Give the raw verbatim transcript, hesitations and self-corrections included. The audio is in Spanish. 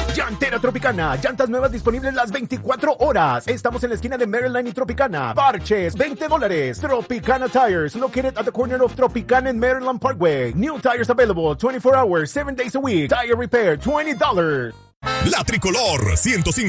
Llantera Tropicana, llantas nuevas disponibles las veinticuatro horas. Estamos en la esquina de Maryland y Tropicana. Parches, veinte dólares. Tropicana Tires, located at the corner of Tropicana and Maryland Parkway. New tires available twenty-four hours, seven days a week. Tire repair, twenty dollars. La Tricolor ciento cinco